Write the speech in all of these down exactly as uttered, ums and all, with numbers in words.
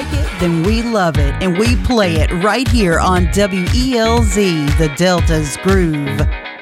like it, then we love it, and we play it right here on W E L Z, the Delta's Groove.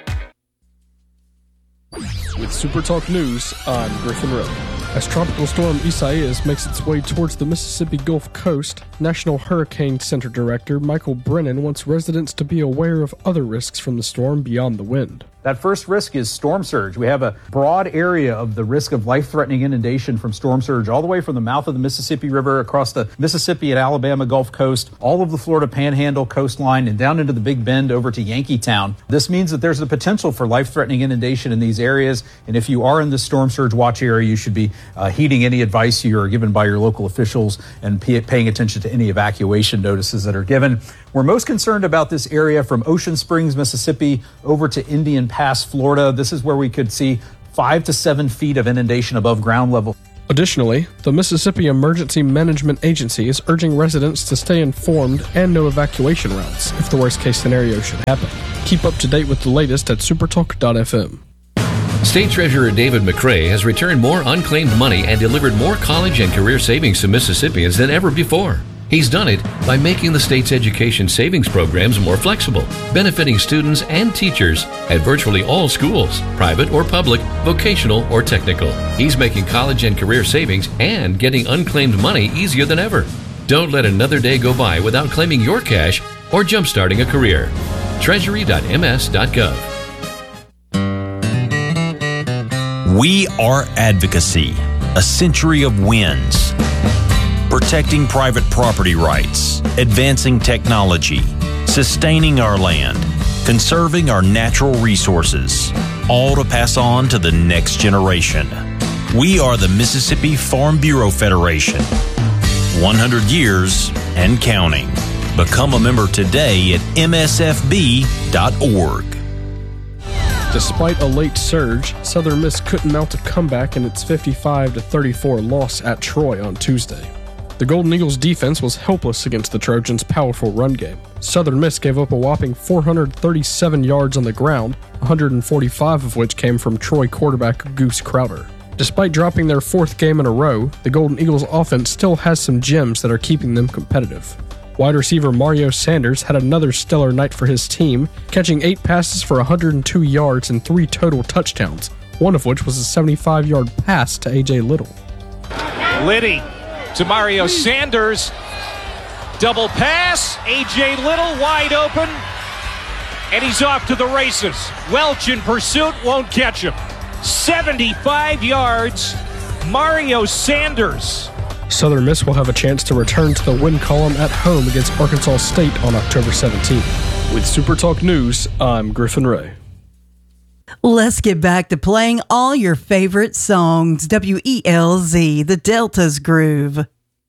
With Super Talk News, I'm Griffin Rowe. As Tropical Storm Isaias makes its way towards the Mississippi Gulf Coast, National Hurricane Center Director Michael Brennan wants residents to be aware of other risks from the storm beyond the wind. That first risk is storm surge. We have a broad area of the risk of life-threatening inundation from storm surge all the way from the mouth of the Mississippi River across the Mississippi and Alabama Gulf Coast, all of the Florida Panhandle coastline, and down into the Big Bend over to Yankeetown. This means that there's the potential for life-threatening inundation in these areas, and if you are in the storm surge watch area, you should be uh, heeding any advice you are given by your local officials and pay- paying attention to any evacuation notices that are given. We're most concerned about this area from Ocean Springs, Mississippi, over to Indian Pass, Florida. This is where we could see five to seven feet of inundation above ground level. Additionally, the Mississippi Emergency Management Agency is urging residents to stay informed and know evacuation routes if the worst-case scenario should happen. Keep up to date with the latest at supertalk dot f m. State Treasurer David McRae has returned more unclaimed money and delivered more college and career savings to Mississippians than ever before. He's done it by making the state's education savings programs more flexible, benefiting students and teachers at virtually all schools, private or public, vocational or technical. He's making college and career savings and getting unclaimed money easier than ever. Don't let another day go by without claiming your cash or jumpstarting a career. treasury dot m s dot gov. We are advocacy, a century of wins. Protecting private property rights, advancing technology, sustaining our land, conserving our natural resources, all to pass on to the next generation. We are the Mississippi Farm Bureau Federation. one hundred years and counting. Become a member today at m s f b dot org. Despite a late surge, Southern Miss couldn't mount a comeback in its fifty-five to thirty-four loss at Troy on Tuesday. The Golden Eagles defense was helpless against the Trojans' powerful run game. Southern Miss gave up a whopping four hundred thirty-seven yards on the ground, one hundred forty-five of which came from Troy quarterback Goose Crowder. Despite dropping their fourth game in a row, the Golden Eagles offense still has some gems that are keeping them competitive. Wide receiver Mario Sanders had another stellar night for his team, catching eight passes for one hundred two yards and three total touchdowns, one of which was a seventy-five-yard pass to A J Little. Liddy to Mario Sanders. Double pass. A J Little wide open. And he's off to the races. Welch in pursuit, won't catch him. seventy-five yards. Mario Sanders. Southern Miss will have a chance to return to the win column at home against Arkansas State on October seventeenth. With Super Talk News, I'm Griffin Ray. Let's get back to playing all your favorite songs. W E L Z, the Delta's Groove.